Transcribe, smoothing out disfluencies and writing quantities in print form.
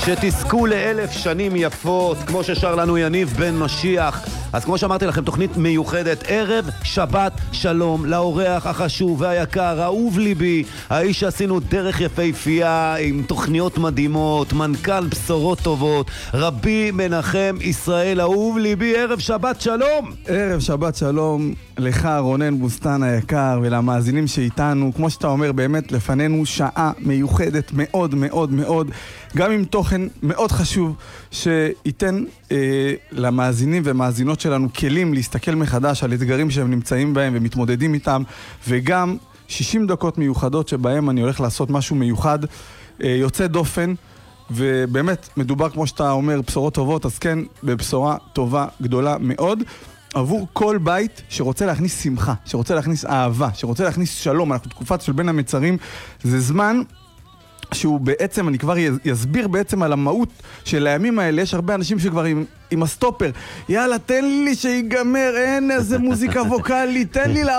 שתזכו ל1000 שנים יפות, כמו ששר לנו יניב בן משיח. אז כמו שאמרתי לכם, תוכנית מיוחדת, ערב שבת שלום לאורח החשוב והיקר, אהוב ליבי, האיש שעשינו דרך יפהפייה עם תוכניות מדהימות, מנכ"ל בשורות טובות, רבי מנחם ישראל, אהוב ליבי, ערב שבת שלום. ערב שבת שלום לך רונן בוסטן היקר ולמאזינים שאיתנו. כמו שאתה אומר, באמת לפנינו שעה מיוחדת מאוד מאוד מאוד, גם עם תוכן מאוד חשוב שייתן למאזינים ומאזינות שלנו כלים להסתכל מחדש על אתגרים שהם נמצאים בהם ומתמודדים איתם, וגם 60 דקות מיוחדות שבהם אני הולך לעשות משהו מיוחד, יוצא דופן, ובאמת מדובר, כמו שאתה אומר, בשורות טובות. אז כן, בבשורה טובה גדולה מאוד עבור כל בית שרוצה להכניס שמחה, שרוצה להכניס אהבה, שרוצה להכניס שלום. אנחנו תקופת של בין המצרים, זה זמן שהוא בעצם, אני כבר יסביר בעצם על המהות של הימים האלה. יש הרבה אנשים שכבר עם הסטופר, יאללה תן לי שיגמר, אין איזה מוזיקה ווקלית, תן לי